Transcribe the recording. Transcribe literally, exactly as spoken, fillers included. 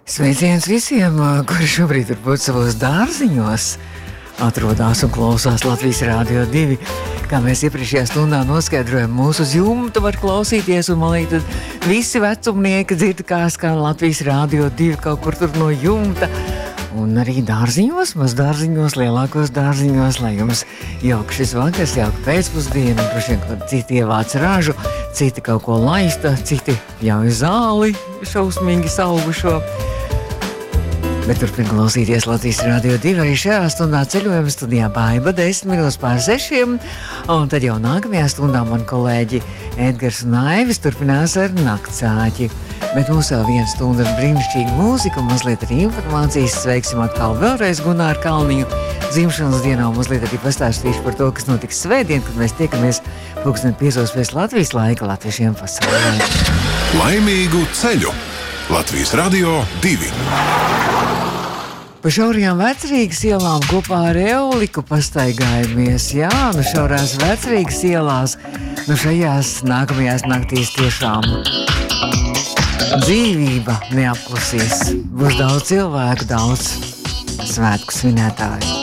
Sveiciens visiem, kuri šobrīd ir būt savos dārziņos, atrodas un klausās Latvijas Rādio divi. Kā mēs iepriekšējā stundā noskaidrojam, mūsu uz jumta var klausīties, un man liekas, visi vecumnieki dzird, kā skan Latvijas Rādio divi kaut kur tur no jumta. Un arī dārziņos, maz dārziņos, lielākos dārziņos, lai jums jauka šis vakars, jauka pēcpusdiena, droši vien, citi ievāc ražu, citi kaut ko laista, citi ļauj zāli šausmīgi saugušo. Bet turpin klausīties Latvijas Rādio divi arī šajā stundā ceļojuma studijā Baiba desmit minūtes pār sešiem, un tad jau nākamajā stundā man kolēģi Edgars un Aivis turpinās ar naktsāķi. Bet mums vēl viena stunda ar brīnišķīgu mūziku un mazliet arī informācijas. Sveiksim atkal vēlreiz Gunāru Kalniņu dzimšanas dienā, un mazliet arī pastāstīšu par to, kas notiks svētdien, kad mēs tiekamies pulksten piecos pēc Latvijas laika latviešiem pasaulē. Laimīgu ceļu! Latvijas Radio divi. Pa šaurajām Vecrīgas ielām kopā ar Euliku pastaigājamies. Jā, nu šaurās Vecrīgas ielās, nu šajās nākamajās naktīs tiešām dzīvība neapklusīs. Būs daudz cilvēku, daudz svētku svinētāju.